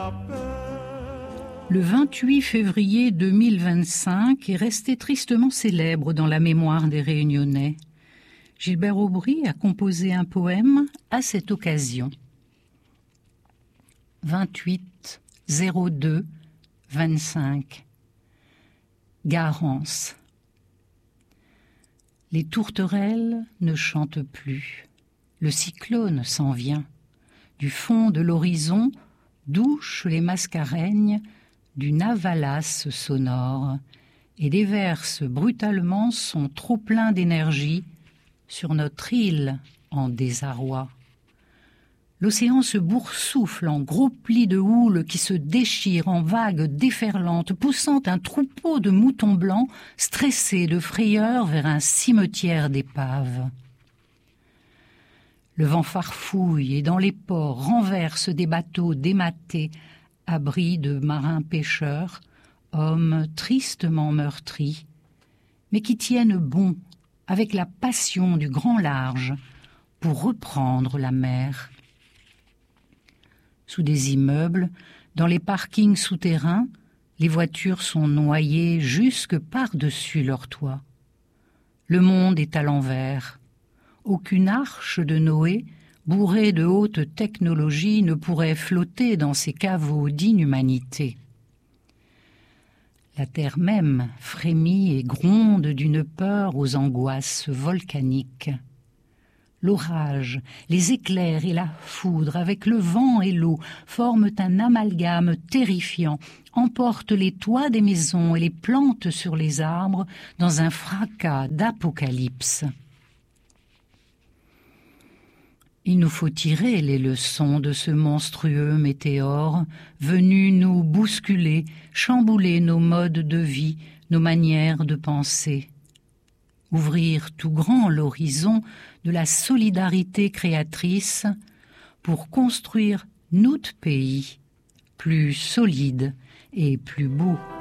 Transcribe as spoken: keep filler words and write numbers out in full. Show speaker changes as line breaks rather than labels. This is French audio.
Le vingt-huit février deux mille vingt-cinq est resté tristement célèbre dans la mémoire des Réunionnais. Gilbert Aubry a composé un poème à cette occasion. vingt-huit zéro deux vingt-cinq Garance. Les tourterelles ne chantent plus. Le cyclone s'en vient. Du fond de l'horizon douchent les mascareignes d'une avalasse sonore et déversent brutalement son trop-plein d'énergie sur notre île en désarroi. L'océan se boursoufle en gros plis de houle qui se déchirent en vagues déferlantes, poussant un troupeau de moutons blancs stressés de frayeur vers un cimetière d'épaves. Le vent farfouille et dans les ports renverse des bateaux dématés, abris de marins pêcheurs, hommes tristement meurtris, mais qui tiennent bon avec la passion du grand large pour reprendre la mer. Sous des immeubles, dans les parkings souterrains, les voitures sont noyées jusque par-dessus leur toit. Le monde est à l'envers. Aucune arche de Noé, bourrée de haute technologie, ne pourrait flotter dans ces caveaux d'inhumanité. La terre même frémit et gronde d'une peur aux angoisses volcaniques. L'orage, les éclairs et la foudre, avec le vent et l'eau, forment un amalgame terrifiant, emportent les toits des maisons et les plantes sur les arbres dans un fracas d'apocalypse. Il nous faut tirer les leçons de ce monstrueux météore, venu nous bousculer, chambouler nos modes de vie, nos manières de penser. Ouvrir tout grand l'horizon de la solidarité créatrice pour construire notre pays plus solide et plus beau.